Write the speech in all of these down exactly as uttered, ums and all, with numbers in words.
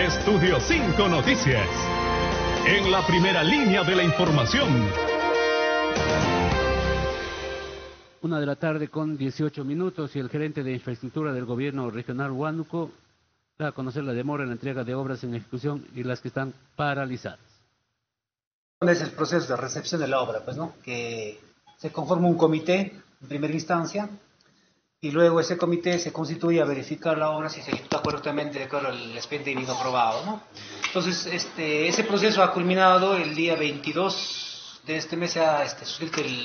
Estudio cinco Noticias. En la primera línea de la información. Una de la tarde con dieciocho minutos y el gerente de infraestructura del gobierno regional Huánuco da a conocer la demora en la entrega de obras en ejecución y las que están paralizadas. Es el proceso de recepción de la obra, pues, ¿no? Que se conforma un comité en primera instancia y luego ese comité se constituye a verificar la obra si se ejecuta correctamente de acuerdo al expediente técnico aprobado, ¿no? Entonces, este, ese proceso ha culminado el día veintidós de este mes, se ha este, suscrito el,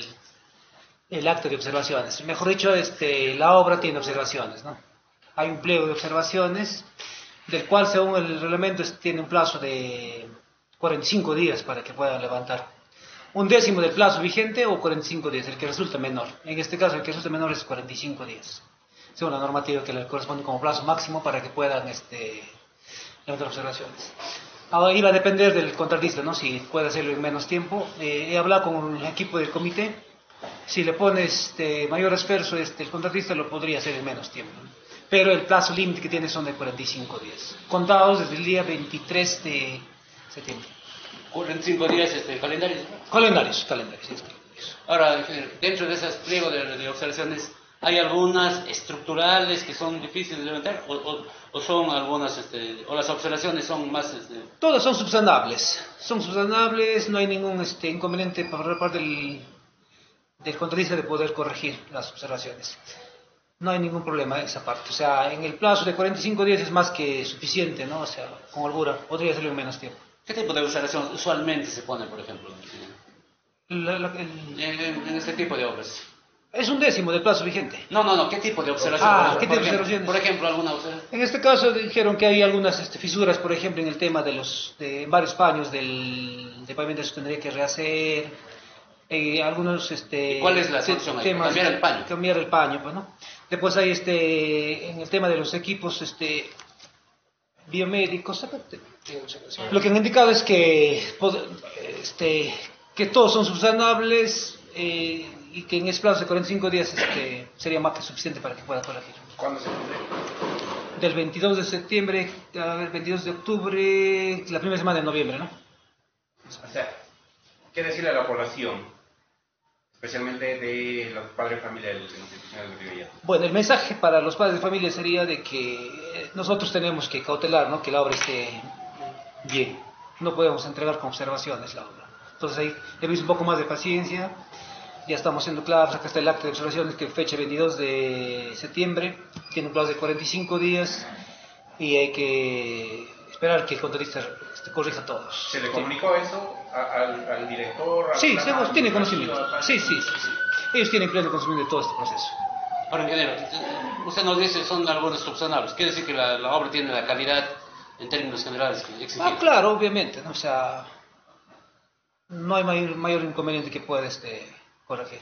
el acto de observaciones. Mejor dicho, este, la obra tiene observaciones, ¿no? Hay un pliego de observaciones, del cual según el reglamento tiene un plazo de cuarenta y cinco días para que puedan levantar. Un décimo del plazo vigente o cuarenta y cinco días, el que resulta menor. En este caso, el que resulta menor es cuarenta y cinco días. Según la normativa que le corresponde como plazo máximo para que puedan este, levantar observaciones. Ahora iba a depender del contratista, ¿no? Si puede hacerlo en menos tiempo. Eh, he hablado con el equipo del comité. Si le pone este, mayor esfuerzo, este, el contratista lo podría hacer en menos tiempo, ¿no? Pero el plazo límite que tiene son de cuarenta y cinco días, contados desde el día veintitrés de septiembre. cuarenta y cinco días este, calendarios. Calendarios, calendarios, sí, calendarios. Ahora, dentro de esos pliegos de, de observaciones, ¿hay algunas estructurales que son difíciles de levantar? ¿O, o, o son algunas, este, o las observaciones son más...? Este... Todas son subsanables, son subsanables, no hay ningún este, inconveniente por parte del, del contratista de poder corregir las observaciones. No hay ningún problema en esa parte, o sea, en el plazo de cuarenta y cinco días es más que suficiente, ¿no? O sea, con holgura, podría hacerlo en menos tiempo. ¿Qué tipo de observación usualmente se pone, por ejemplo, La, la, el... en, en, en este tipo de obras? Es un décimo del plazo vigente. No, no, no, ¿qué tipo de observación? Ah, por, ¿qué tipo por de ejemplo, observaciones? Por ejemplo, alguna observación. En este caso dijeron que hay algunas este, fisuras, por ejemplo, en el tema de los de varios paños del de pavimento se tendría que rehacer. Eh, algunos este, ¿Y cuál es la solución? Temas, cambiar el paño. Cambiar el paño, pues, ¿no? Después hay este en el tema de los equipos este biomédicos, lo que han indicado es que este que todos son subsanables eh, y que en ese plazo de cuarenta y cinco días este, sería más que suficiente para que pueda corregir. ¿Cuándo se cumple? Del veintidós de septiembre al veintidós de octubre, la primera semana de noviembre, ¿no? O sea, ¿qué decirle a la población? Especialmente de los padres de familia de las instituciones de Rivilla. Bueno, el mensaje para los padres de familia sería de que nosotros tenemos que cautelar, ¿no? Que la obra esté bien. No podemos entregar con observaciones la obra. Entonces ahí he visto un poco más de paciencia. Ya estamos siendo claros. Acá está el acto de observaciones que fecha veintidós de septiembre. Tiene un plazo de cuarenta y cinco días. Y hay que esperar que el contratista este, corrija a todos. ¿Se le comunicó sí. eso al, al director? Al sí, plan, tiene conocimiento. Sí, sí, sí, sí. Ellos tienen pleno conocimiento de todo este proceso. Ahora, ingeniero, usted nos dice son algunos subsanables. Quiere decir que la, la obra tiene la calidad en términos generales exigida. Ah, claro, obviamente, ¿no? O sea, no hay mayor, mayor inconveniente que pueda este, corregir.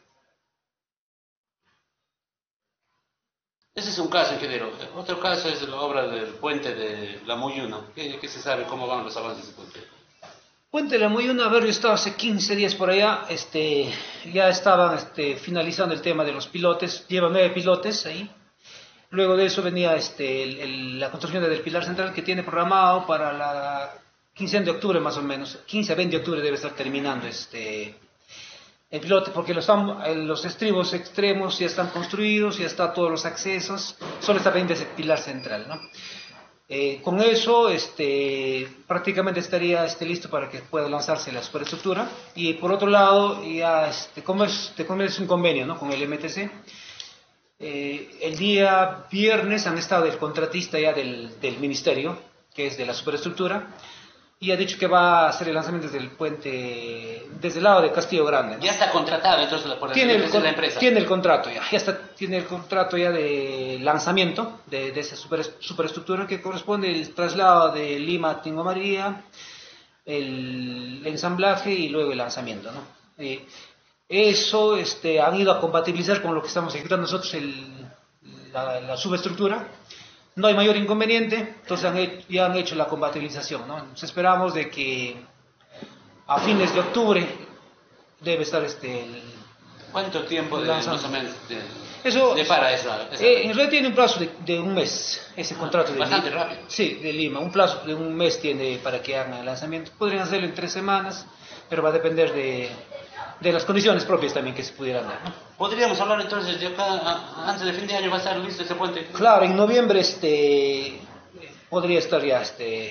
Ese es un caso, ingeniero. Otro caso es la obra del puente de La Muyuna. ¿Qué, qué se sabe? ¿Cómo van los avances de ese puente? Puente de La Muyuna, a ver, yo estaba hace quince días por allá, este, ya estaban este, finalizando el tema de los pilotes, lleva nueve pilotes ahí. Luego de eso venía este, el, el, la construcción del pilar central que tiene programado para la quincena de octubre más o menos, quince a veinte de octubre debe estar terminando este, el pilote, porque los, los estribos extremos ya están construidos, ya están todos los accesos, solo está pendiente ese pilar central, ¿no? Eh, con eso este, prácticamente estaría este, listo para que pueda lanzarse la superestructura. Y por otro lado, ya, este, como es, como es un convenio, ¿no? Con el M T C, eh, el día viernes han estado el contratista ya del, del ministerio, que es de la superestructura, y ha dicho que va a hacer el lanzamiento desde el puente, desde el lado de Castillo Grande, ¿no? Ya está contratado entonces por tiene el, la empresa. Tiene el contrato ya, ya está, tiene el contrato ya de lanzamiento de, de esa super, superestructura que corresponde el traslado de Lima a Tingo María, el, el ensamblaje y luego el lanzamiento, ¿no? Eh, eso este, han ido a compatibilizar con lo que estamos ejecutando nosotros, el, la, la subestructura. No hay mayor inconveniente, entonces han, ya han hecho la compatibilización, ¿no? Entonces esperamos de que a fines de octubre debe estar este, el, ¿Cuánto tiempo de, Lanzando. más o menos de, Eso, de para esa? esa- eh, en realidad tiene un plazo de, de un mes, ese contrato de bastante Lima. rápido. Sí, de Lima. Un plazo de un mes tiene para que hagan el lanzamiento. Podrían hacerlo en tres semanas, pero va a depender de, de las condiciones propias también que se pudieran dar, ¿no? Podríamos hablar entonces de acá, a- antes de fin de año va a estar listo ese puente. Claro, en noviembre este podría estar ya este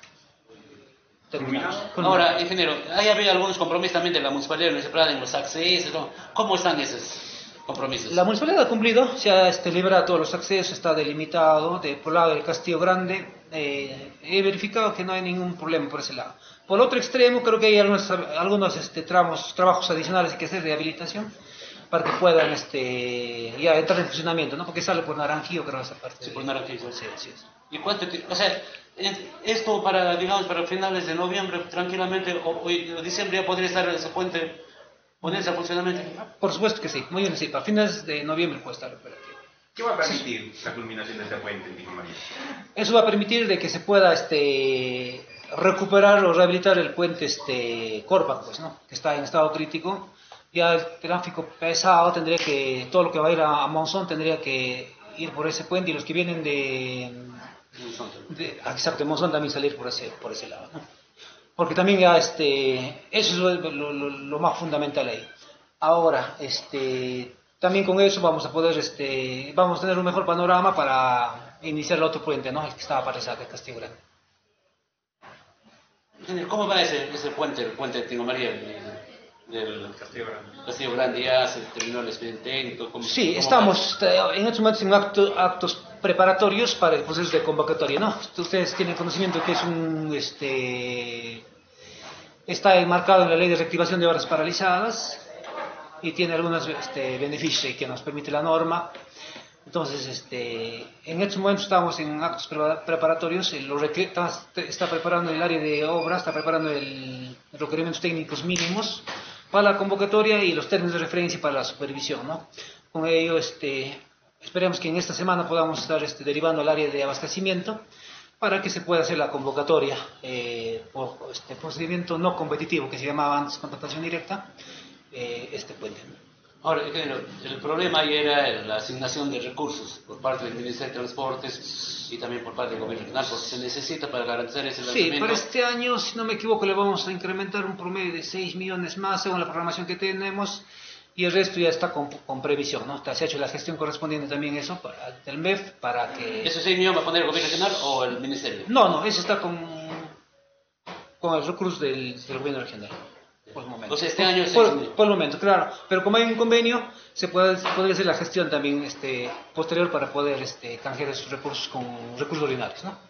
terminado. Ahora, ingeniero, ¿hay habido algunos compromisos también de la municipalidad de Nueva Prada en los accesos? ¿no? ¿Cómo están esos compromisos? La municipalidad ha cumplido, se ha este, liberado todos los accesos, está delimitado. De, por el lado del Castillo Grande, eh, he verificado que no hay ningún problema por ese lado. Por el otro extremo, creo que hay algunos, algunos este, tramos, trabajos adicionales que hacer de rehabilitación para que puedan este, ya entrar en funcionamiento, ¿no? Porque sale por Naranjillo, creo, esa parte. Sí, por Naranjillo. Sí, sí, sí. ¿Y cuánto ti- O sea, en- esto para, digamos, para finales de noviembre, tranquilamente, o, o en diciembre ya podría estar ese puente, ponerse a funcionamiento. Por supuesto que sí, muy bien, sí, para fines de noviembre puede estar operativo. ¿Qué va a permitir la culminación de este puente en Villa María? Eso va a permitir de que se pueda este, recuperar o rehabilitar el puente este, Corpac, pues, ¿no? Que está en estado crítico. Ya el tráfico pesado tendría que, todo lo que va a ir a, a Monzón tendría que ir por ese puente, y los que vienen de, de exacto, de Monzón también salir por ese, por ese lado, ¿no? Porque también ya este, eso es lo, lo, lo- lo más fundamental ahí. Ahora, este, también con eso vamos a poder, este, vamos a tener un mejor panorama para iniciar el otro puente, ¿no? El que estaba para esa de Castillo Grande. Ingeniero, ¿cómo va ese, ese puente, el puente de Tingo María, el- del Castillo Grande. Castillo Grande? ¿Ya se terminó el expediente técnico? ¿Cómo- Sí, cómo estamos eh, en estos momentos en acto- actos preparatorios para el proceso de convocatoria, ¿no? Ustedes tienen conocimiento que es un, este, está enmarcado en la ley de reactivación de obras paralizadas y tiene algunos este, beneficios que nos permite la norma. Entonces, este, en estos momentos estamos en actos pre- preparatorios, el- lo reque- está, está preparando el área de obras, está preparando el, los requerimientos técnicos mínimos para la convocatoria y los términos de referencia para la supervisión, ¿no? Con ello, este, esperemos que en esta semana podamos estar este, derivando al área de abastecimiento para que se pueda hacer la convocatoria eh, por este procedimiento no competitivo que se llamaba antes contratación directa, eh, este puente. Ahora, ingeniero, el problema ahí era la asignación de recursos por parte del Ministerio de Transportes y también por parte del Gobierno Regional, porque se necesita para garantizar ese Sí, lanzamiento. para este año, si no me equivoco, le vamos a incrementar un promedio de seis millones más según la programación que tenemos, y el resto ya está con, con previsión, ¿no? Se ha hecho la gestión correspondiente también eso para del M E F para que... ¿Eso seis millones va a poner el Gobierno Regional o el Ministerio? No, no, eso está con, con el recurso del, del gobierno regional. Por el momento. O sea, este año por, seis mil. por el momento, claro. Pero como hay un convenio, se puede, podría hacer la gestión también este, posterior para poder este, canjear esos recursos con recursos ordinarios, ¿no?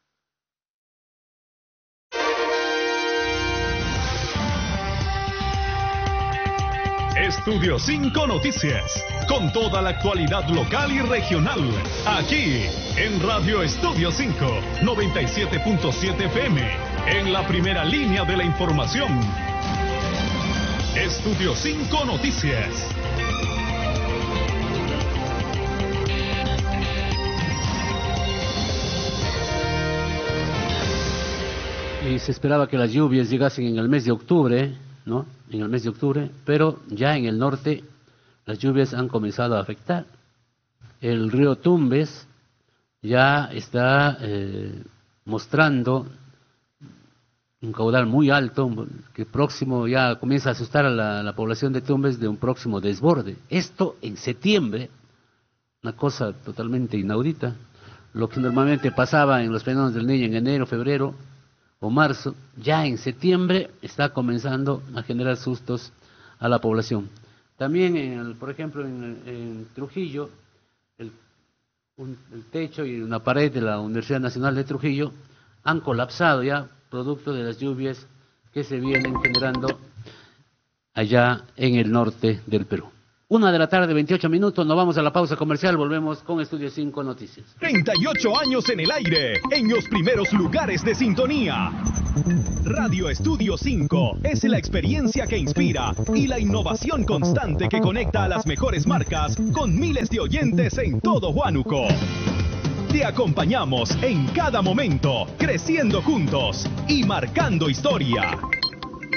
Estudio cinco Noticias, con toda la actualidad local y regional, aquí en Radio Estudio cinco, noventa y siete punto siete F M, en la primera línea de la información. Estudio cinco Noticias. Y se esperaba que las lluvias llegasen en el mes de octubre, ¿no? En el mes de octubre, pero ya en el norte las lluvias han comenzado a afectar. El río Tumbes ya está eh, mostrando un caudal muy alto, que próximo ya comienza a asustar a la, la población de Tumbes de un próximo desborde. Esto en septiembre, una cosa totalmente inaudita. Lo que normalmente pasaba en los fenómenos del Niño en enero, febrero o marzo, ya en septiembre está comenzando a generar sustos a la población. También, en el, por ejemplo, en, en Trujillo, el, un, el techo y una pared de la Universidad Nacional de Trujillo han colapsado ya, producto de las lluvias que se vienen generando allá en el norte del Perú. Una de la tarde, veintiocho minutos, nos vamos a la pausa comercial, volvemos con Estudio cinco Noticias. treinta y ocho años en el aire, en los primeros lugares de sintonía. Radio Estudio cinco es la experiencia que inspira y la innovación constante que conecta a las mejores marcas con miles de oyentes en todo Huánuco. Te acompañamos en cada momento, creciendo juntos y marcando historia.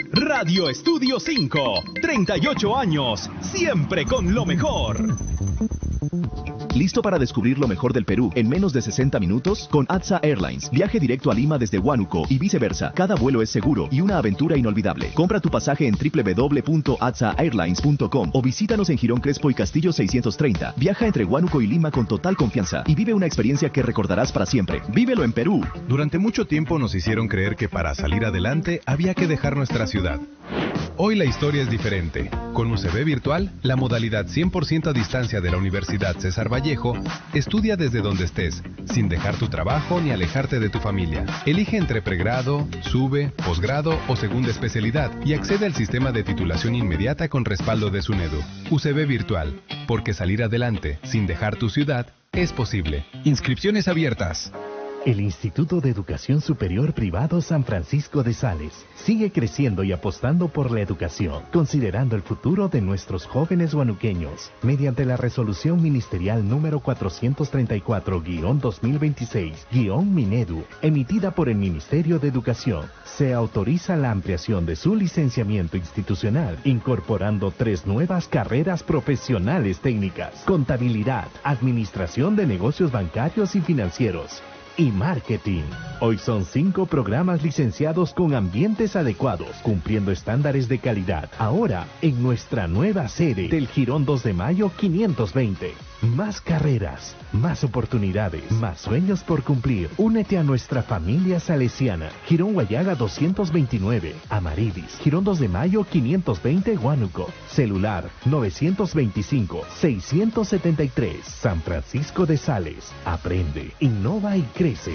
Radio Estudio cinco, treinta y ocho años, siempre con lo mejor. ¿Listo para descubrir lo mejor del Perú en menos de sesenta minutos? Con A T S A Airlines. Viaje directo a Lima desde Huánuco y viceversa. Cada vuelo es seguro y una aventura inolvidable. Compra tu pasaje en doble u doble u doble u punto a t s a airlines punto com o visítanos en Girón Crespo y Castillo seiscientos treinta. Viaja entre Huánuco y Lima con total confianza y vive una experiencia que recordarás para siempre. ¡Vívelo en Perú! Durante mucho tiempo nos hicieron creer que para salir adelante había que dejar nuestra ciudad. Hoy la historia es diferente. Con U C B Virtual, la modalidad cien por ciento a distancia de la Universidad César Vallejo, estudia desde donde estés, sin dejar tu trabajo ni alejarte de tu familia. Elige entre pregrado, sube, posgrado o segunda especialidad y accede al sistema de titulación inmediata con respaldo de SUNEDU. U C B Virtual, porque salir adelante sin dejar tu ciudad es posible. Inscripciones abiertas. El Instituto de Educación Superior Privado San Francisco de Sales sigue creciendo y apostando por la educación, considerando el futuro de nuestros jóvenes huanuqueños. Mediante la resolución ministerial número cuatrocientos treinta y cuatro guión dos mil veintiséis guión Minedu, emitida por el Ministerio de Educación, se autoriza la ampliación de su licenciamiento institucional, incorporando tres nuevas carreras profesionales técnicas: contabilidad, administración de negocios bancarios y financieros, y marketing. Hoy son cinco programas licenciados con ambientes adecuados, cumpliendo estándares de calidad. Ahora, en nuestra nueva sede del Girón dos de Mayo quinientos veinte. Más carreras, más oportunidades, más sueños por cumplir. Únete a nuestra familia salesiana. Girón Guayaga doscientos veintinueve, Amarilis. Girón dos de Mayo quinientos veinte, Huánuco. Celular novecientos veinticinco, seiscientos setenta y tres. San Francisco de Sales. Aprende, innova y crece.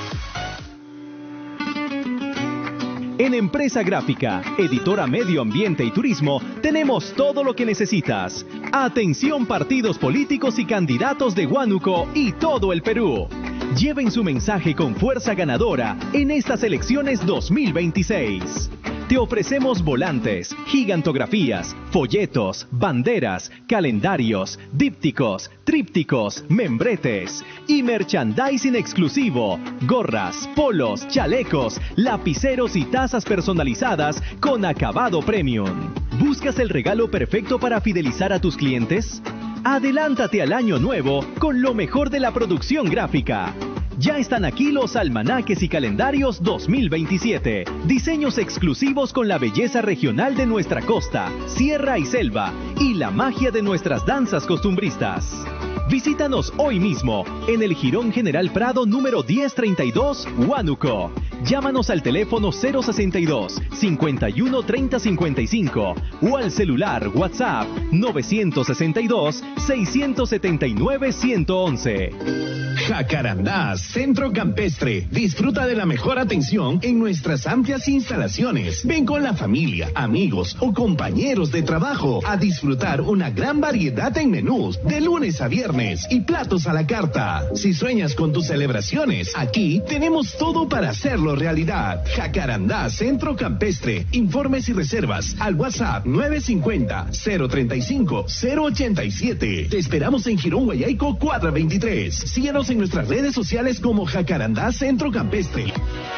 En Empresa Gráfica, editora Medio Ambiente y Turismo, tenemos todo lo que necesitas. Atención partidos políticos y candidatos de Huánuco y todo el Perú. Lleven su mensaje con fuerza ganadora en estas elecciones dos mil veintiséis. Te ofrecemos volantes, gigantografías, folletos, banderas, calendarios, dípticos, trípticos, membretes y merchandising exclusivo, gorras, polos, chalecos, lapiceros y tazas personalizadas con acabado premium. ¿Buscas el regalo perfecto para fidelizar a tus clientes? Adelántate al año nuevo con lo mejor de la producción gráfica. Ya están aquí los almanaques y calendarios dos mil veintisiete. Diseños exclusivos con la belleza regional de nuestra costa, sierra y selva, y la magia de nuestras danzas costumbristas. Visítanos hoy mismo en el Jirón General Prado número diez treinta y dos, Huánuco. Llámanos al teléfono cero sesenta y dos, cincuenta y uno, treinta cincuenta y cinco o al celular WhatsApp novecientos sesenta y dos, seiscientos setenta y nueve, ciento once. Jacarandá Centro Campestre. Disfruta de la mejor atención en nuestras amplias instalaciones. Ven con la familia, amigos o compañeros de trabajo a disfrutar una gran variedad en menús de lunes a viernes y platos a la carta. Si sueñas con tus celebraciones, aquí tenemos todo para hacerlo realidad. Jacarandá Centro Campestre. Informes y reservas al WhatsApp nueve cincuenta, cero treinta y cinco, cero ochenta y siete. Te esperamos en Girón Guayaico cuadra veintitrés. Síguenos en nuestras redes sociales como Jacarandá Centro Campestre.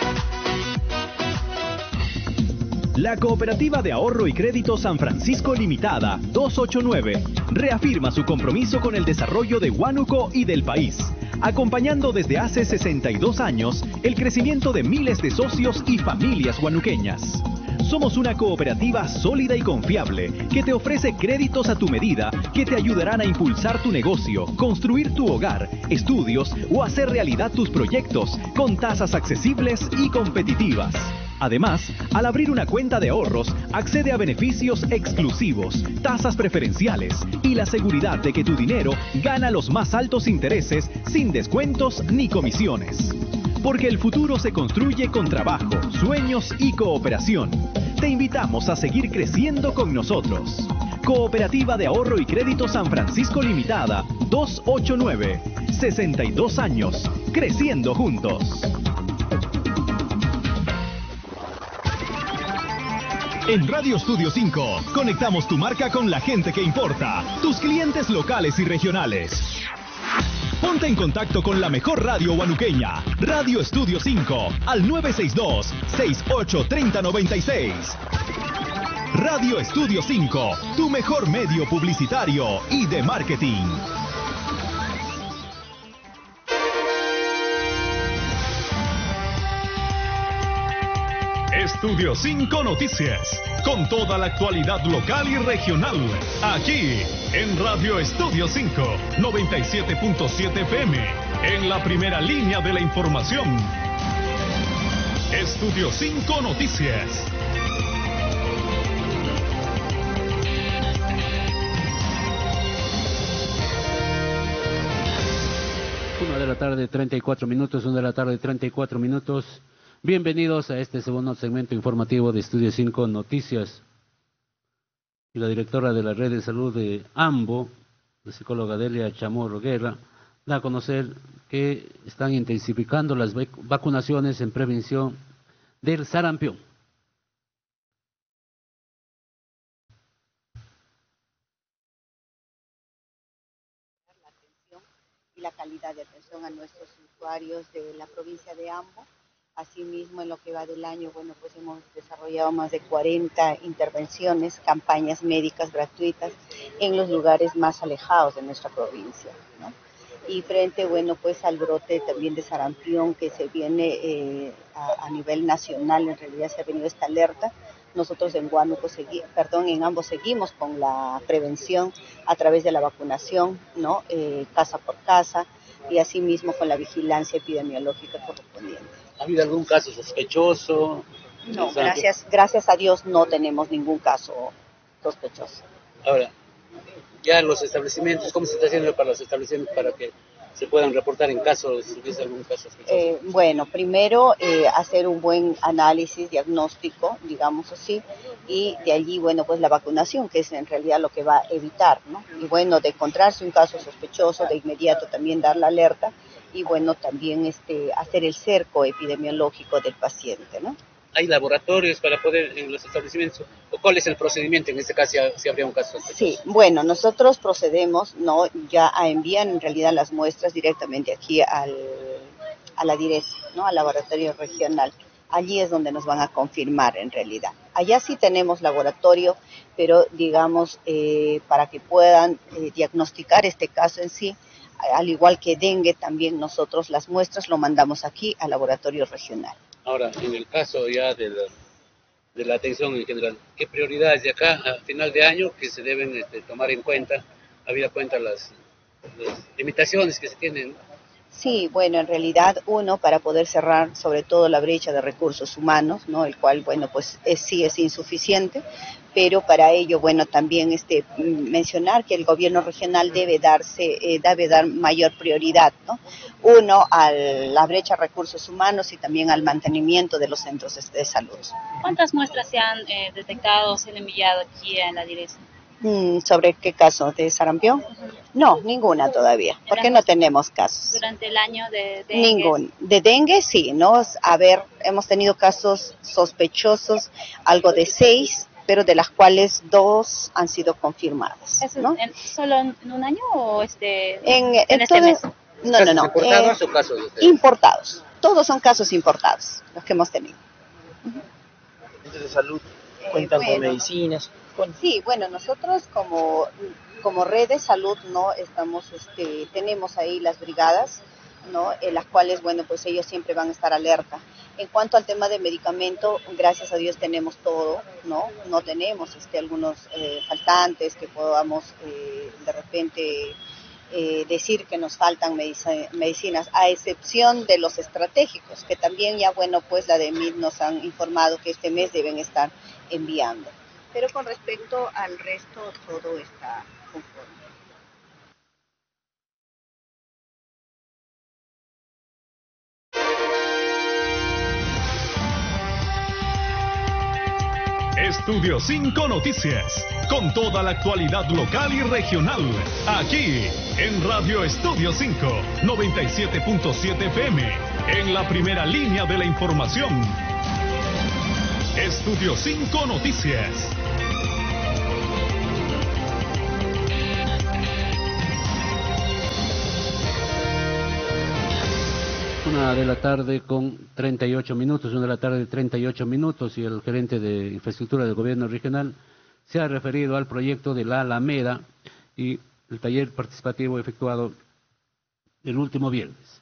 La Cooperativa de Ahorro y Crédito San Francisco Limitada doscientos ochenta y nueve reafirma su compromiso con el desarrollo de Huánuco y del país, acompañando desde hace sesenta y dos años el crecimiento de miles de socios y familias huanuqueñas. Somos una cooperativa sólida y confiable que te ofrece créditos a tu medida que te ayudarán a impulsar tu negocio, construir tu hogar, estudios o hacer realidad tus proyectos con tasas accesibles y competitivas. Además, al abrir una cuenta de ahorros, accede a beneficios exclusivos, tasas preferenciales y la seguridad de que tu dinero gana los más altos intereses sin descuentos ni comisiones. Porque el futuro se construye con trabajo, sueños y cooperación. Te invitamos a seguir creciendo con nosotros. Cooperativa de Ahorro y Crédito San Francisco Limitada, doscientos ochenta y nueve. sesenta y dos años, creciendo juntos. En Radio Estudio cinco, conectamos tu marca con la gente que importa, tus clientes locales y regionales. Ponte en contacto con la mejor radio huanuqueña, Radio Estudio cinco, al nueve seis dos, seis ocho tres cero nueve seis. Radio Estudio cinco, tu mejor medio publicitario y de marketing. Estudio cinco Noticias, con toda la actualidad local y regional, aquí en Radio Estudio cinco, noventa y siete punto siete F M, en la primera línea de la información. Estudio cinco Noticias. Una de la tarde, treinta y cuatro minutos, una de la tarde, treinta y cuatro minutos. Bienvenidos a este segundo segmento informativo de Estudio cinco Noticias. Y la directora de la Red de Salud de AMBO, la psicóloga Delia Chamorro Guerra, da a conocer que están intensificando las vacunaciones en prevención del sarampión. La atención y la calidad de atención a nuestros usuarios de la provincia de AMBO. Asimismo, en lo que va del año, bueno, pues hemos desarrollado más de cuarenta intervenciones, campañas médicas gratuitas en los lugares más alejados de nuestra provincia, ¿no? Y frente, bueno, pues al brote también de sarampión que se viene eh, a, a nivel nacional, en realidad se ha venido esta alerta. Nosotros en Huánuco, segui, perdón, en ambos seguimos con la prevención a través de la vacunación, ¿no? Eh, casa por casa, y asimismo con la vigilancia epidemiológica correspondiente. ¿Ha habido algún caso sospechoso? No, gracias, gracias a Dios no tenemos ningún caso sospechoso. Ahora, ya los establecimientos, ¿cómo se está haciendo para los establecimientos para que se puedan reportar en caso, si hubiese algún caso sospechoso? Eh, bueno, primero eh, hacer un buen análisis diagnóstico, digamos así, y de allí, bueno, pues la vacunación, que es en realidad lo que va a evitar, ¿no? Y bueno, de encontrarse un caso sospechoso, de inmediato también dar la alerta, y bueno, también este hacer el cerco epidemiológico del paciente, ¿no? ¿Hay laboratorios para poder en los establecimientos? ¿O cuál es el procedimiento en este caso si habría un caso sospechoso? Sí, bueno, nosotros procedemos, ¿no? Ya a enviar en realidad las muestras directamente aquí al, a la DIRES, ¿no? Al laboratorio regional. Allí es donde nos van a confirmar en realidad. Allá sí tenemos laboratorio, pero digamos, eh, para que puedan eh, diagnosticar este caso en sí, al igual que dengue, también nosotros las muestras lo mandamos aquí al laboratorio regional. Ahora, en el caso ya de la, de la atención en general, ¿qué prioridades de acá a final de año que se deben este, tomar en cuenta, habida cuenta las, las limitaciones que se tienen? Sí, bueno, en realidad uno, para poder cerrar sobre todo la brecha de recursos humanos, ¿no? El cual, bueno, pues es, sí es insuficiente, pero para ello, bueno, también este mencionar que el gobierno regional debe darse, eh, debe dar mayor prioridad, ¿no? Uno, a la brecha de recursos humanos y también al mantenimiento de los centros de, de salud. ¿Cuántas muestras se han eh, detectado, se han enviado aquí en la DIRES? ¿Sobre qué caso? ¿De sarampión? No, ninguna todavía, porque no tenemos casos. ¿Durante el año de dengue? Ningún. De dengue sí, ¿no? A ver, hemos tenido casos sospechosos, algo de seis, pero de las cuales dos han sido confirmadas, ¿no? ¿En, ¿Solo en un año o este, en, en en este todo, mes? No, no, no. ¿Importados eh, o casos? De importados. Todos son casos importados, los que hemos tenido. Centros de salud cuentan eh, bueno, con medicinas. Con... Sí, bueno, nosotros como como red de salud no estamos, este, tenemos ahí las brigadas, ¿no? En las cuales, bueno, pues ellos siempre van a estar alerta. En cuanto al tema de medicamento, gracias a Dios tenemos todo, ¿no? No tenemos este, algunos eh, faltantes que podamos eh, de repente eh, decir que nos faltan medic- medicinas, a excepción de los estratégicos, que también ya, bueno, pues la D M I D nos han informado que este mes deben estar enviando. Pero con respecto al resto, todo está conforme. Estudio cinco Noticias, con toda la actualidad local y regional, aquí en Radio Estudio cinco, noventa y siete punto siete F M, en la primera línea de la información. Estudio cinco Noticias. Una Una de la tarde con treinta y ocho minutos, una de la tarde treinta y ocho minutos, y el gerente de infraestructura del gobierno regional se ha referido al proyecto de la Alameda y el taller participativo efectuado el último viernes.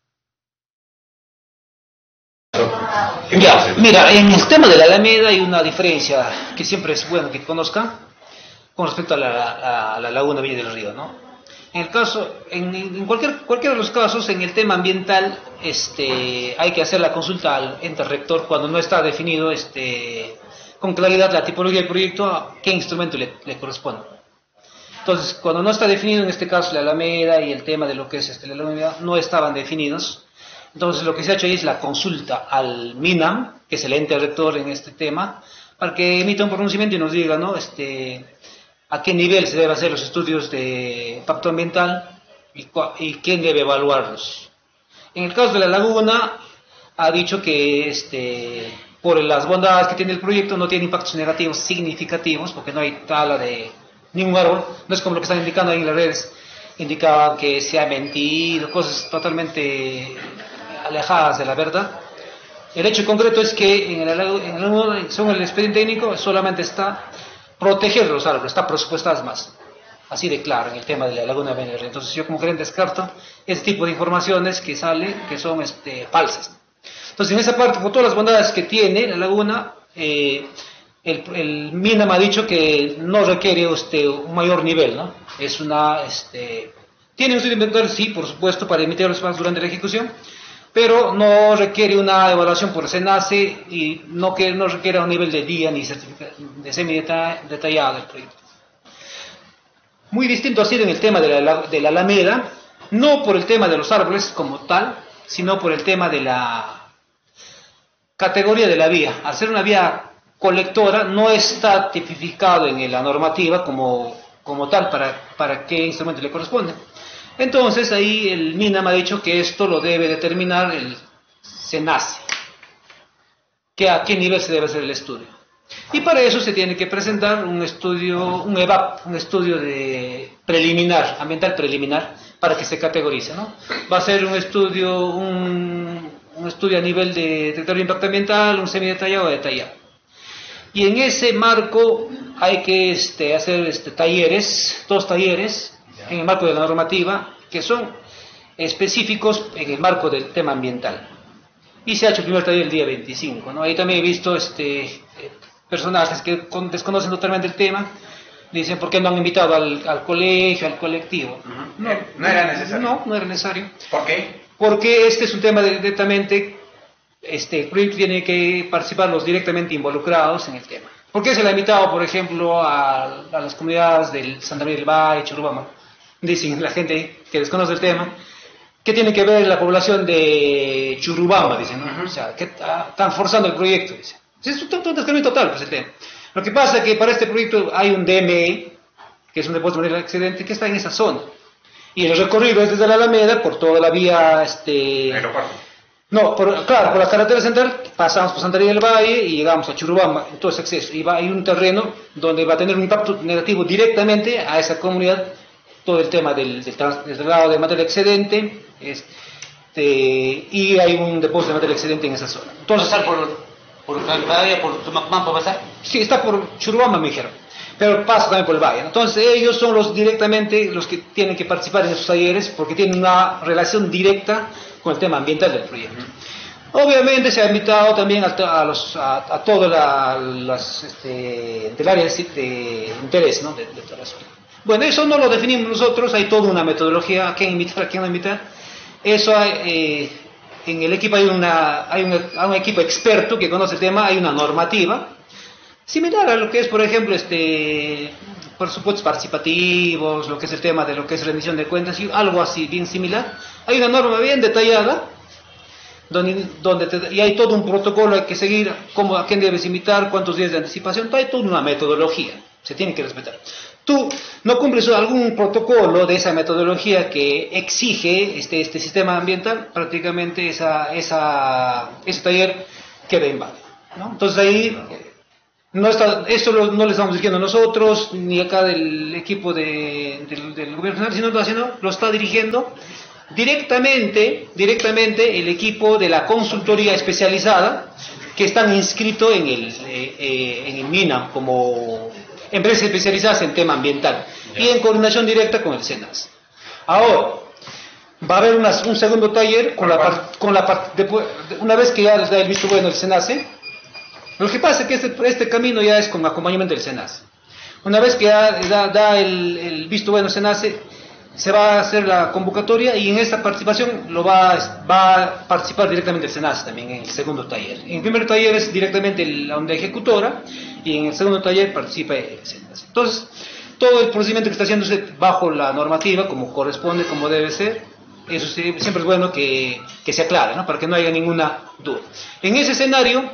Ya, mira, en el tema de la Alameda hay una diferencia que siempre es bueno que conozcan con respecto a la, a, a la laguna Villa del Río, ¿no? En el caso, en, en cualquier, cualquiera de los casos, en el tema ambiental, este, hay que hacer la consulta al ente rector cuando no está definido este, con claridad la tipología del proyecto, a qué instrumento le, le corresponde. Entonces, cuando no está definido en este caso la Alameda y el tema de lo que es este, la Alameda, no estaban definidos. Entonces, lo que se ha hecho ahí es la consulta al MINAM, que es el ente rector en este tema, para que emita un pronunciamiento y nos diga, ¿no? Este, a qué nivel se deben hacer los estudios de impacto ambiental y, y quién debe evaluarlos. En el caso de la laguna, ha dicho que este, por las bondades que tiene el proyecto no tiene impactos negativos significativos, porque no hay tala de ningún árbol, no es como lo que están indicando ahí en las redes, indicaban que se ha mentido, cosas totalmente alejadas de la verdad. El hecho concreto es que en el, en el, según el expediente técnico solamente está proteger los árboles, está presupuestadas más, así de claro en el tema de la laguna de Venezuela. Entonces yo como gerente descarto ese tipo de informaciones que salen, que son este, falsas. Entonces en esa parte, por todas las bondades que tiene la laguna, eh, el, el MINAM ha dicho que no requiere este, un mayor nivel, ¿no? Es una, este, tiene un estudio de inventario, sí, por supuesto, para emitir los planos durante la ejecución, pero no requiere una evaluación por SENACE y no, que, no requiere un nivel de día ni de semi-detallado del proyecto. Muy distinto ha sido en el tema de la, de la Alameda, no por el tema de los árboles como tal, sino por el tema de la categoría de la vía. Al ser una vía colectora, no está tipificado en la normativa como, como tal para, para qué instrumento le corresponde. Entonces ahí el MINAM ha dicho que esto lo debe determinar el SENACE, que a qué nivel se debe hacer el estudio. Y para eso se tiene que presentar un estudio, un E V A P, un estudio de preliminar, ambiental preliminar, para que se categorice, ¿no? Va a ser un estudio, un, un estudio a nivel de detector de impacto ambiental, un semidetallado o detallado. Y en ese marco hay que este, hacer este, talleres, dos talleres, en el marco de la normativa, que son específicos en el marco del tema ambiental. Y se ha hecho el primer taller el día veinticinco, ¿no? Ahí también he visto este, personajes que desconocen totalmente el tema, dicen, ¿por qué no han invitado al, al colegio, al colectivo? Uh-huh. no, no era necesario. No, no era necesario. ¿Por qué? Porque este es un tema de, directamente, este, el proyecto tiene que participar los directamente involucrados en el tema. ¿Por qué se le ha invitado, por ejemplo, a, a las comunidades del Santa María del Valle, Churubamba? Dicen la gente que desconoce el tema, ¿qué tiene que ver la población de Churubamba? Dicen, ¿no? O sea, que están forzando el proyecto, dicen. Es un desconocimiento total, pues, el tema. Lo que pasa es que para este proyecto hay un D M E, que es un depósito de excedente, que está en esa zona. Y el recorrido es desde la Alameda, por toda la vía, este... Aeropuerto. No, por, claro, por la carretera central, pasamos por Santa María del Valle y llegamos a Churubamba, en todo ese acceso. Y va, hay un terreno donde va a tener un impacto negativo directamente a esa comunidad, todo el tema del, del, del traslado de materia excedente, este, y hay un depósito de materia excedente en esa zona. Entonces, ¿pasar por, por Valle, por Tumacmán, por pasar? Sí, está por Churubamba, me dijeron, pero pasa también por el Valle. Entonces ellos son los directamente los que tienen que participar en esos talleres porque tienen una relación directa con el tema ambiental del proyecto. Obviamente se ha invitado también a, a, los, a, a todo la, las, este, del área de, de interés, ¿no? de, de toda la zona. Bueno, eso no lo definimos nosotros, hay toda una metodología, a quién invitar, a quién no invitar. Eso hay, eh, en el equipo hay, una, hay, un, hay un equipo experto que conoce el tema, hay una normativa, similar a lo que es, por ejemplo, este, presupuestos participativos, lo que es el tema de lo que es rendición de cuentas, y algo así, bien similar. Hay una norma bien detallada, donde, donde te, y hay todo un protocolo, hay que seguir, cómo, a quién debes invitar, cuántos días de anticipación, hay toda una metodología, se tiene que respetar. Tú no cumples algún protocolo de esa metodología que exige este, este sistema ambiental, prácticamente esa, esa, ese taller queda inválido, ¿no? Entonces ahí, no está, esto lo, no lo estamos diciendo nosotros, ni acá del equipo de, del, del gobierno nacional, sino lo, haciendo, lo está dirigiendo directamente, directamente el equipo de la consultoría especializada que están inscritos en el, eh, eh, en el MINA como empresas especializadas en tema ambiental y en coordinación directa con el SENAS. Ahora, va a haber una, un segundo taller con la, part, con la part, después, una vez que ya les da el visto bueno el SENACE. Lo que pasa es que este, este camino ya es con acompañamiento del SENACE. Una vez que ya da, da el, el visto bueno el SENACE, se va a hacer la convocatoria y en esta participación lo va, va a participar directamente el SENACE también en el segundo taller. En el primer taller es directamente la unidad ejecutora y en el segundo taller participa el SENACE. Entonces, todo el procedimiento que está haciéndose bajo la normativa, como corresponde, como debe ser, eso sí, siempre es bueno que, que se aclare, ¿no? Para que no haya ninguna duda. En ese escenario,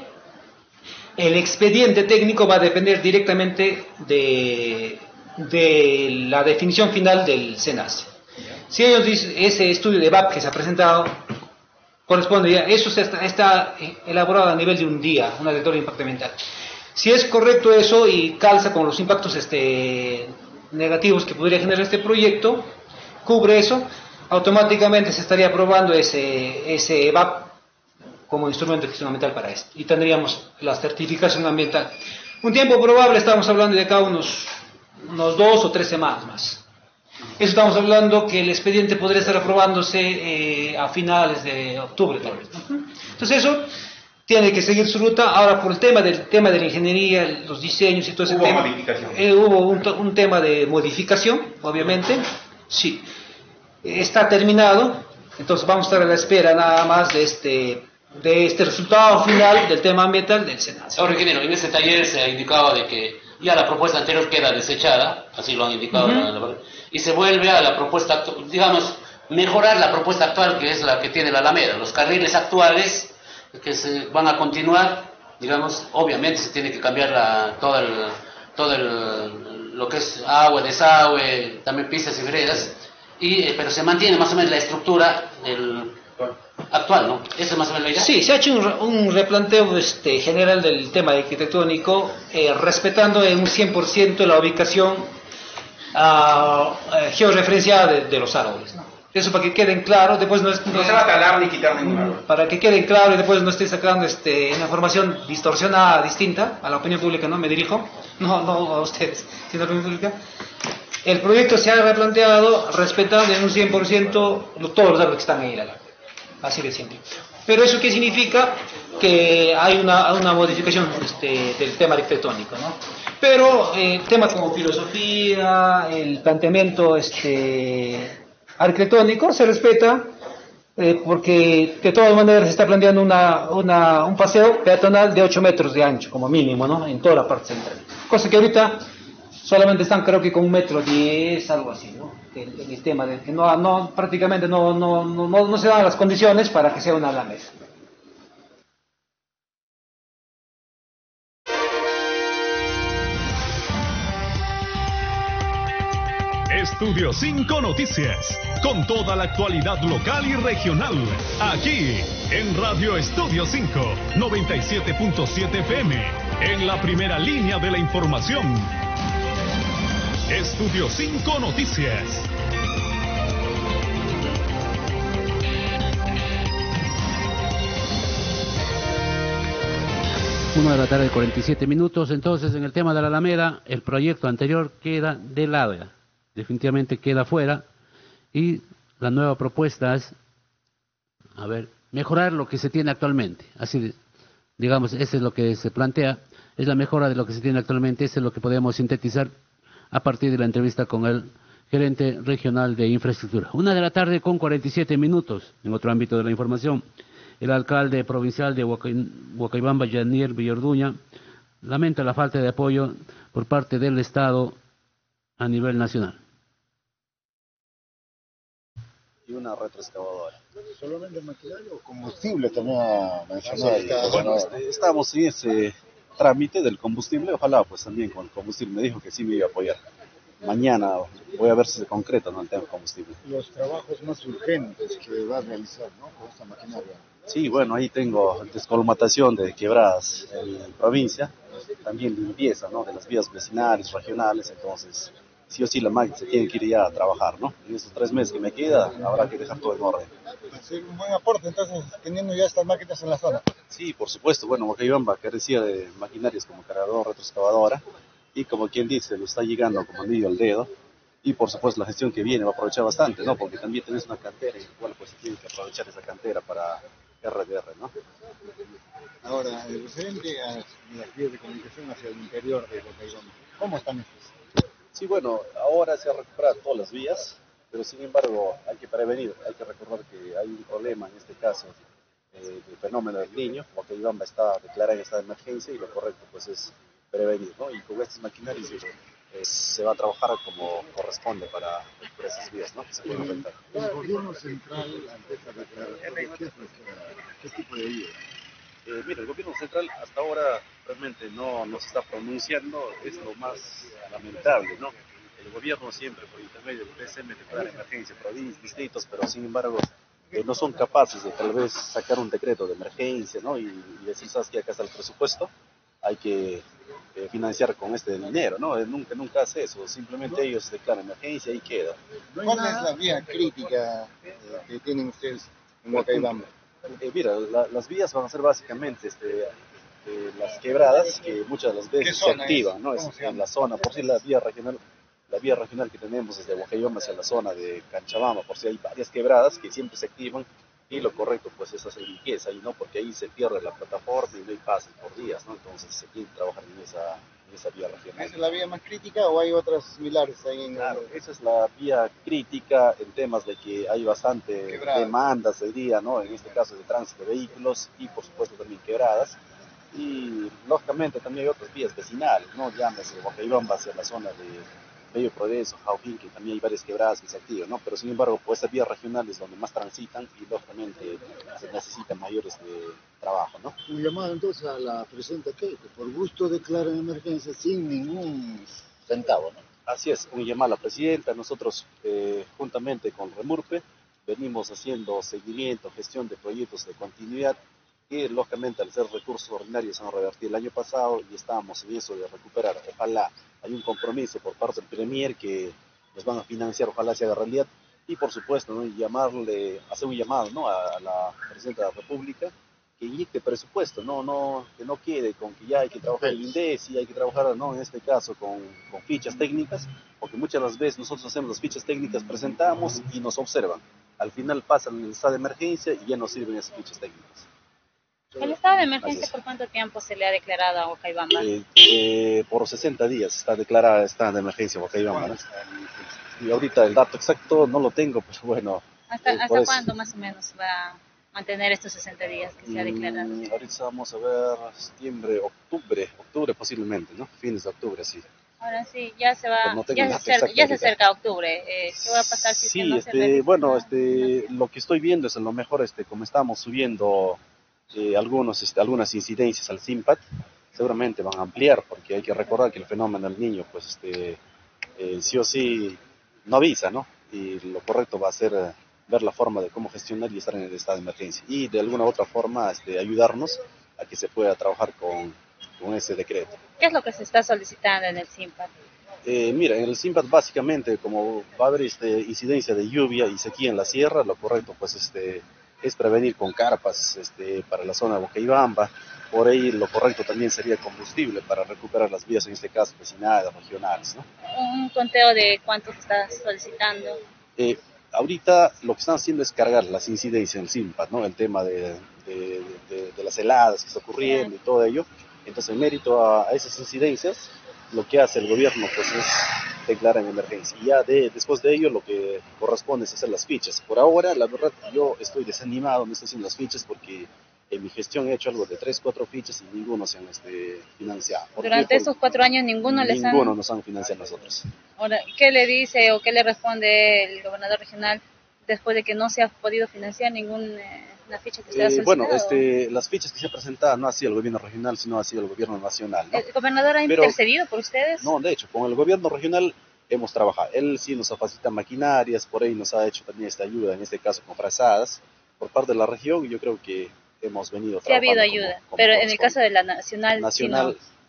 el expediente técnico va a depender directamente de, de la definición final del SENACE. Si ellos dicen, ese estudio de V A P que se ha presentado corresponde ya, eso está, está elaborado a nivel de un día, una declaración de impacto ambiental. Si es correcto eso y calza con los impactos este, negativos que podría generar este proyecto, cubre eso, automáticamente se estaría aprobando ese, ese V A P como instrumento de gestión ambiental para esto. Y tendríamos la certificación ambiental. Un tiempo probable, estamos hablando de acá unos, unos dos o tres semanas más. Eso estamos hablando que el expediente podría estar aprobándose eh, a finales de octubre, tal vez, ¿no? Entonces eso tiene que seguir su ruta. Ahora, por el tema del tema de la ingeniería, los diseños y todo ese ¿Hubo tema. modificación? Eh, hubo un, un tema de modificación, obviamente. Sí. Está terminado. Entonces vamos a estar a la espera nada más de este... de este resultado final del tema ambiental del SENACE. Ahora, ingeniero, en ese taller se ha indicado de que ya la propuesta anterior queda desechada, así lo han indicado, uh-huh. la, la, y se vuelve a la propuesta actual, digamos, mejorar la propuesta actual que es la que tiene la Alameda. Los carriles actuales que se van a continuar, digamos, obviamente se tiene que cambiar la, todo, el, todo el, lo que es agua, desagüe, también pistas y veredas, y, pero se mantiene más o menos la estructura del actual, ¿no? ¿Esa es más o menos la idea? Sí, se ha hecho un, un replanteo este, general del tema arquitectónico, eh, respetando en un cien por ciento la ubicación uh, georreferenciada de, de los árboles, ¿no? Eso para que queden claros, después no, es, no, no se va a talar ni quitar ningún árbol. Para que queden claros y después no esté sacando este, una información distorsionada, distinta a la opinión pública, ¿no? Me dirijo, no, no a ustedes, sino a la opinión pública. El proyecto se ha replanteado respetando en un cien por ciento todos los árboles que están ahí, la así de simple. Pero eso qué significa que hay una, una modificación este, del tema arquitectónico, ¿no? Pero eh, temas como filosofía, el planteamiento este, arquitectónico se respeta eh, porque de todas maneras se está planteando una, una, un paseo peatonal de ocho metros de ancho como mínimo, ¿no? En toda la parte central. Cosa que ahorita solamente están creo que con un metro diez, algo así, ¿no? El, el tema de que no, no prácticamente no, no, no, no se dan las condiciones para que sea una alameda. Estudio cinco Noticias, con toda la actualidad local y regional, aquí en Radio Estudio cinco, noventa y siete punto siete F M, en la primera línea de la información. Estudio cinco Noticias. Una de la tarde, cuarenta y siete minutos. Entonces, en el tema de la Alameda, el proyecto anterior queda de lado, definitivamente queda fuera, y la nueva propuesta es, a ver, mejorar lo que se tiene actualmente. Así, digamos, eso es lo que se plantea, es la mejora de lo que se tiene actualmente, eso es lo que podemos sintetizar a partir de la entrevista con el gerente regional de infraestructura. Una de la tarde con cuarenta y siete minutos. En otro ámbito de la información, el alcalde provincial de Huacaybamba, Yanier Villorduña, lamenta la falta de apoyo por parte del Estado a nivel nacional. Y una retroexcavadora. ¿Solamente material o combustible también ha mencionado? Bueno, este, estamos en ese trámite del combustible, ojalá pues también con el combustible, me dijo que sí me iba a apoyar. Mañana voy a ver si se concreta, ¿no?, el tema combustible. Los trabajos más urgentes que va a realizar, ¿no?, con esta maquinaria. Sí, bueno, ahí tengo descolmatación de quebradas en la provincia, también limpieza, ¿no?, de las vías vecinales, regionales, entonces sí o sí la máquina se tiene que ir ya a trabajar, ¿no? En estos tres meses que me queda, habrá que dejar todo en orden. Sí, un buen aporte, entonces, teniendo ya estas máquinas en la zona. Sí, por supuesto. Bueno, Moquegamba carecía de maquinarias como cargador, retroexcavadora, y como quien dice, lo está llegando como anillo al dedo. Y por supuesto la gestión que viene va a aprovechar bastante, ¿no? Porque también tenés una cantera en la cual pues se tiene que aprovechar esa cantera para R D R, ¿no? Ahora, el referente a las vías de comunicación hacia el interior de Moquegamba, ¿cómo están estas? Sí, bueno, ahora se ha recuperado todas las vías, pero sin embargo hay que prevenir, hay que recordar que hay un problema en este caso eh, del fenómeno del niño, Moquegamba está declarada en estado de emergencia y lo correcto pues es prevenir, ¿no? Y con estas maquinarias eh, se va a trabajar como corresponde para recuperar esas vías, ¿no? Que se pueden afectar. El gobierno central, ante esta declaración, ¿qué, ¿qué tipo de ayuda? Eh, mira, el gobierno central hasta ahora realmente no nos está pronunciando, es lo más lamentable, ¿no? El gobierno siempre por intermedio del P S M declara emergencia, provincias, distritos, pero sin embargo eh, no son capaces de tal vez sacar un decreto de emergencia, ¿no? Y, y decir, ¿sabes qué? Acá está el presupuesto, hay que eh, financiar con este dinero, ¿no? Eh, nunca, nunca hace eso, simplemente ellos declaran emergencia y queda. ¿Cuál es la vía crítica eh, que tienen ustedes en Moquegamba? Eh, mira, la, las vías van a ser básicamente este, eh, las quebradas que muchas de las veces se activan, es? ¿no? Es en la zona, por si la vía regional, la vía regional que tenemos desde Moquegamba hacia la zona de Canchabamba, por si hay varias quebradas que siempre se activan y lo correcto pues es hacer limpieza ahí, ¿no? Porque ahí se pierde la plataforma y no hay pases por días, ¿no? Entonces se tiene que trabajar en esa, en esa vía regional. ¿Esa es la vía más crítica o hay otras similares ahí en Claro, esa es la vía crítica en temas de que hay bastante Quebrada. demandas hoy día, ¿no? En este caso de tránsito de vehículos y por supuesto también quebradas. Y lógicamente también hay otras vías vecinales, ¿no? Llámese Moquegamba hacia la zona de Bello Progreso, Jaujín, que también hay varias quebradas que se activan, ¿no? Pero sin embargo, pues esta vía regional es donde más transitan y lógicamente se necesitan mayores de trabajo, ¿no? Un llamado entonces a la presidenta que por gusto declaran emergencia sin ningún centavo, ¿no? Así es, un llamado a la presidenta. Nosotros, eh, juntamente con Remurpe, venimos haciendo seguimiento, gestión de proyectos de continuidad que, lógicamente, al ser recursos ordinarios se han revertido el año pasado y estábamos en eso de recuperar. Ojalá hay un compromiso por parte del Premier que nos van a financiar, ojalá se haga realidad. Y, por supuesto, ¿no? llamarle, hacer un llamado, ¿no? a, a la presidenta de la República que inyecte presupuesto, no, no, que no quede con que ya hay que trabajar en INDECI, hay que trabajar, no, en este caso, con, con fichas técnicas, porque muchas de las veces nosotros hacemos las fichas técnicas, presentamos y nos observan. Al final pasan el estado de emergencia y ya no sirven esas fichas técnicas. ¿El estado de emergencia por cuánto tiempo se le ha declarado a Moquegamba? Eh, eh, por sesenta días está declarada estado de emergencia Moquegamba, ¿no? Y ahorita el dato exacto no lo tengo, pero bueno. ¿Hasta, eh, ¿hasta cuándo más o menos va a mantener estos sesenta días que se ha declarado? Mm, ahorita vamos a ver septiembre, octubre, octubre posiblemente, ¿no? Fines de octubre, sí. Ahora sí, ya se va, no ya, se acerca, ya se acerca octubre. Eh, ¿Qué va a pasar si sí, es que no este, se realiza bueno, nada? este, lo que estoy viendo es a lo mejor, este, como estamos subiendo eh, algunos, este, algunas incidencias al SIMPAT, seguramente van a ampliar, porque hay que recordar que el fenómeno del niño, pues, este, eh, sí o sí, no avisa, ¿no? Y lo correcto va a ser eh, ver la forma de cómo gestionar y estar en el estado de emergencia. Y de alguna u otra forma, este, ayudarnos a que se pueda trabajar con, con ese decreto. ¿Qué es lo que se está solicitando en el SIMPAT? Eh, mira, en el SIMPAT básicamente, como va a haber este, incidencia de lluvia y sequía en la sierra, lo correcto pues este, es prevenir con carpas este, para la zona de Moquegamba. Por ahí lo correcto también sería combustible para recuperar las vías, en este caso vecinales, regionales, ¿no? Un conteo de cuánto se está solicitando. Eh, ahorita lo que están haciendo es cargar las incidencias en el SIMPAT, ¿no? El tema de, de, de, de las heladas que está ocurriendo y todo ello. Entonces, en mérito a, a esas incidencias, lo que hace el gobierno pues es declarar en emergencia. Y ya de, después de ello lo que corresponde es hacer las fichas. Por ahora, la verdad, yo estoy desanimado, no estoy haciendo las fichas porque en mi gestión he hecho algo de tres, cuatro fichas y ninguno se han este, financiado. Durante esos cuatro años ninguno les han... Ninguno nos han financiado a nosotros. Ahora, ¿qué le dice o qué le responde el gobernador regional después de que no se ha podido financiar ninguna eh, ficha que se ha solicitado? Eh, bueno, este, las fichas que se han presentado no ha sido el gobierno regional, sino ha sido el gobierno nacional, ¿no? ¿El gobernador ha Pero, intercedido por ustedes? No, de hecho, con el gobierno regional hemos trabajado. Él sí nos ha facilitado maquinarias, por ahí nos ha hecho también esta ayuda, en este caso con frazadas. Por parte de la región, yo creo que hemos venido sí, trabajando. Sí ha habido ayuda, como, como pero en el caso de la nacional... Nacional, sí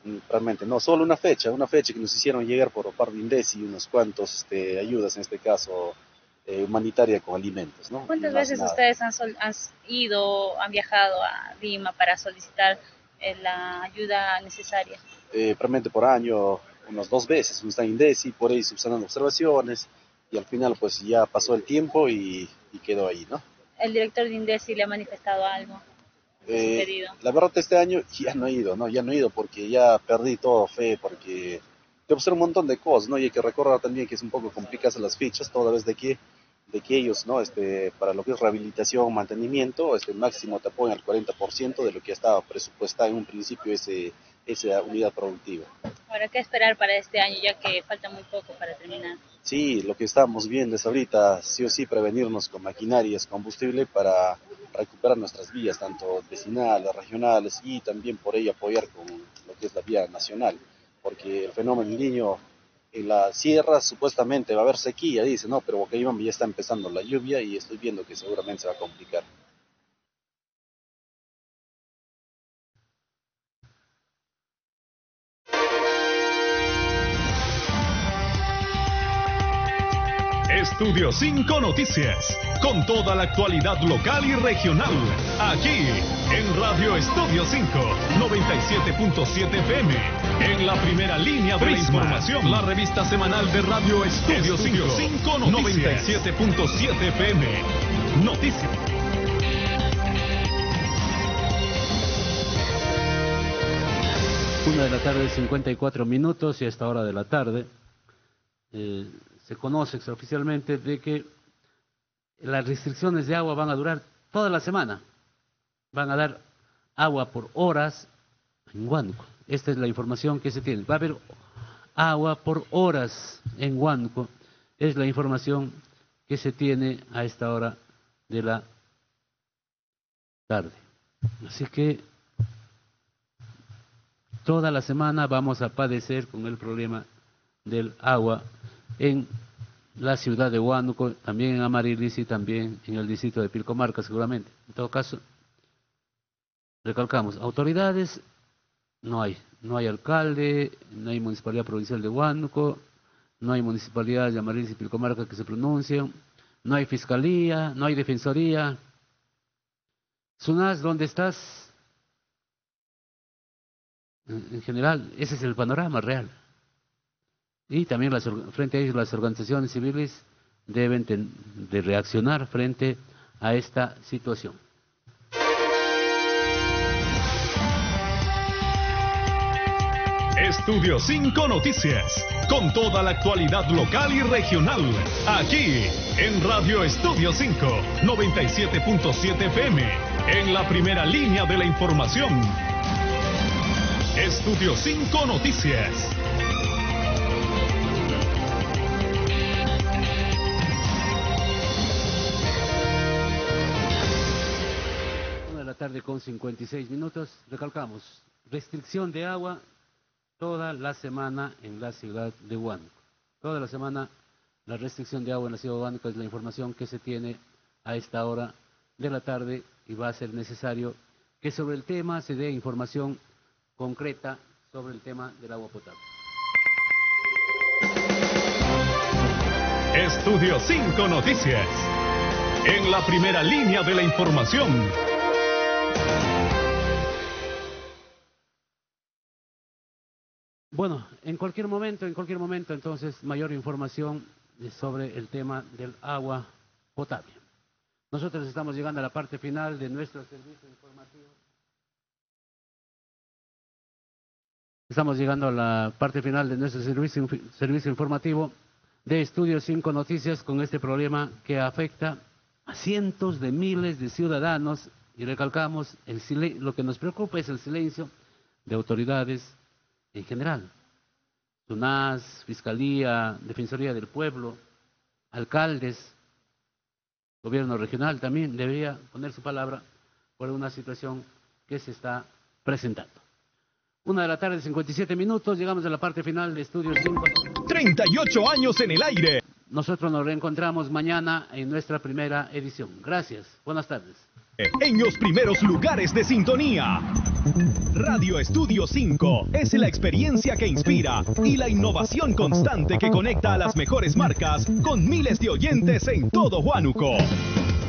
Realmente, no, solo una fecha, una fecha que nos hicieron llegar por parte de INDECI y unos cuantos este, ayudas, en este caso eh, humanitaria con alimentos, ¿no? ¿Cuántas Más veces nada. ustedes han, sol- han ido, han viajado a Lima para solicitar eh, la ayuda necesaria? Eh, realmente por año, unas dos veces, uno está en INDECI, por ahí subsanando observaciones, y al final pues ya pasó el tiempo y, y quedó ahí, ¿no? ¿El director de INDECI le ha manifestado algo? Eh, Pedido. la verdad este año ya no he ido, ¿no? Ya no he ido porque ya perdí todo fe, porque te observo un montón de cosas, ¿no? Y hay que recordar también que es un poco complicadas las fichas, toda vez de que, de que ellos, ¿no? Este, para lo que es rehabilitación, mantenimiento, este, máximo te apoyan el cuarenta por ciento de lo que estaba presupuestado en un principio ese, esa unidad productiva. Ahora, ¿qué esperar para este año, ya que falta muy poco para terminar? Sí, lo que estamos viendo es ahorita, sí o sí, prevenirnos con maquinarias, combustible para recuperar nuestras vías, tanto vecinales, regionales, y también por ello apoyar con lo que es la vía nacional, porque el fenómeno del Niño en la sierra supuestamente va a haber sequía, dice, no, pero Bocayuambi ya está empezando la lluvia y estoy viendo que seguramente se va a complicar. Estudio cinco Noticias, con toda la actualidad local y regional, aquí en Radio Estudio cinco, noventa y siete punto siete F M, en la primera línea de la información, la revista semanal de Radio Estudio cinco, noventa y siete punto siete F M, Noticias. Una de la tarde, cincuenta y cuatro minutos, y a esta hora de la tarde eh, se conoce extraoficialmente de que las restricciones de agua van a durar toda la semana. Van a dar agua por horas en Huánuco. Esta es la información que se tiene. Va a haber agua por horas en Huánuco. Es la información que se tiene a esta hora de la tarde. Así que toda la semana vamos a padecer con el problema del agua en la ciudad de Huánuco, también en Amarilici y también en el distrito de Pilcomarca seguramente. En todo caso, recalcamos, autoridades no hay, no hay alcalde, no hay municipalidad provincial de Huánuco, no hay municipalidad de Amarilici y Pilcomarca que se pronuncien, no hay fiscalía, no hay defensoría. Sunaz, ¿dónde estás? En general, ese es el panorama real. Y también las, frente a ellos las organizaciones civiles deben ten, de reaccionar frente a esta situación. Estudio cinco Noticias, con toda la actualidad local y regional, aquí en Radio Estudio cinco, noventa y siete punto siete F M, en la primera línea de la información. Estudio cinco Noticias. Tarde con cincuenta y seis minutos, recalcamos, restricción de agua toda la semana en la ciudad de Huánuco. Toda la semana la restricción de agua en la ciudad de Huánuco es la información que se tiene a esta hora de la tarde y va a ser necesario que sobre el tema se dé información concreta sobre el tema del agua potable. Estudio cinco Noticias, en la primera línea de la información. Bueno, en cualquier momento, en cualquier momento, entonces, mayor información sobre el tema del agua potable. Nosotros estamos llegando a la parte final de nuestro servicio informativo. Estamos llegando a la parte final de nuestro servicio, servicio informativo de Estudio cinco Noticias con este problema que afecta a cientos de miles de ciudadanos y recalcamos, el silen- lo que nos preocupa es el silencio de autoridades en general, Sunaz, Fiscalía, Defensoría del Pueblo, alcaldes, gobierno regional también debería poner su palabra por una situación que se está presentando. Una de la tarde, cincuenta y siete minutos, llegamos a la parte final de Estudio cinco. treinta y ocho años en el aire. Nosotros nos reencontramos mañana en nuestra primera edición. Gracias, buenas tardes. En los primeros lugares de sintonía. Radio Estudio cinco es la experiencia que inspira y la innovación constante que conecta a las mejores marcas con miles de oyentes en todo Huánuco.